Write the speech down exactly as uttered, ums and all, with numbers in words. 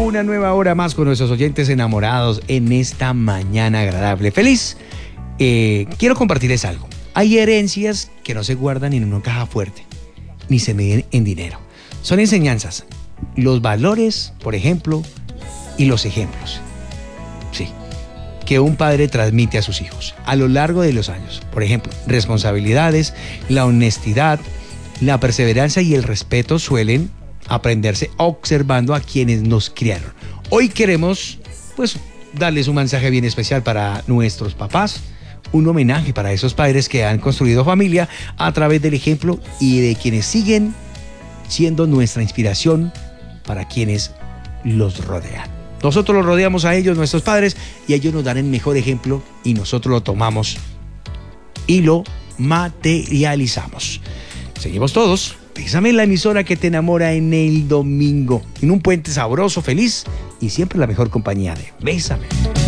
una nueva hora más con nuestros oyentes enamorados en esta mañana agradable. Feliz. Eh, quiero compartirles algo. Hay herencias que no se guardan en una caja fuerte, ni se miden en dinero. Son enseñanzas, los valores, por ejemplo, y los ejemplos. Sí, que un padre transmite a sus hijos a lo largo de los años. Por ejemplo, responsabilidades, la honestidad, la perseverancia y el respeto suelen aprenderse observando a quienes nos criaron. Hoy queremos, pues, darles un mensaje bien especial para nuestros papás, un homenaje para esos padres que han construido familia a través del ejemplo y de quienes siguen siendo nuestra inspiración para quienes los rodean. Nosotros los rodeamos a ellos, nuestros padres, y ellos nos dan el mejor ejemplo y nosotros lo tomamos y lo materializamos. Seguimos todos. Bésame en la emisora que te enamora en el domingo, en un puente sabroso, feliz y siempre la mejor compañía de Bésame.